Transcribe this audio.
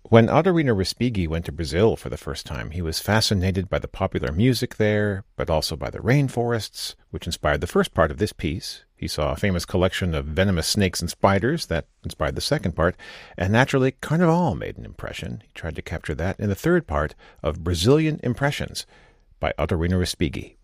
When Ottorino Respighi went to Brazil for the first time, he was fascinated by the popular music there, but also by the rainforests, which inspired the first part of this piece. He saw a famous collection of venomous snakes and spiders that inspired the second part, and naturally, Carnival made an impression. He tried to capture that in the third part of Brazilian Impressions by Ottorino Respighi.